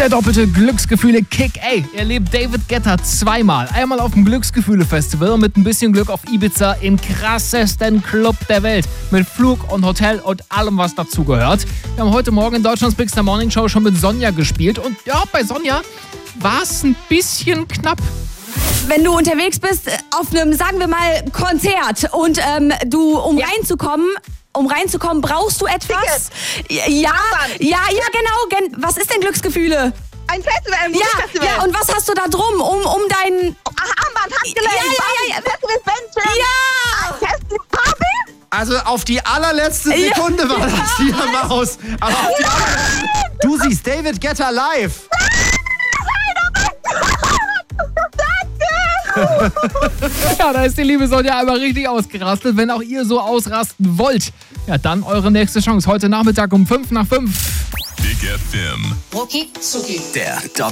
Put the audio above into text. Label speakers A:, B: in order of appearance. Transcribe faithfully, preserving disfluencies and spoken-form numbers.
A: Der doppelte Glücksgefühle-Kick. Ey, erlebt David Guetta zweimal. Einmal auf dem Glücksgefühle-Festival und mit ein bisschen Glück auf Ibiza im krassesten Club der Welt. Mit Flug und Hotel und allem, was dazugehört. Wir haben heute Morgen in Deutschlands Big Star Morning Show schon mit Sonja gespielt. Und ja, bei Sonja war es ein bisschen knapp.
B: Wenn du unterwegs bist auf einem, sagen wir mal, Konzert und ähm, du, um ja. reinzukommen... Um reinzukommen, brauchst du etwas? Ticket. Ja, ja, ja, genau. Was ist denn Glücksgefühle?
C: Ein Festival, ein Musikfestival.
B: Ja, ja, und was hast du da drum, um, um dein...
C: Ach, Armband, Handgelenk.
B: Ja, ja, ja. ja.
C: Festival,
B: ja.
C: Ein Festival.
D: Also auf die allerletzte Sekunde ja. war das hier, Maus. Aber auf die allerletzte... Du siehst David Guetta live.
A: Ja, da ist die liebe Sonja einmal richtig ausgerastet. Wenn auch ihr so ausrasten wollt, ja, dann eure nächste Chance. Heute Nachmittag um fünf nach fünf.
E: Big F M.
F: Rucki Zucki.
E: Der Doppel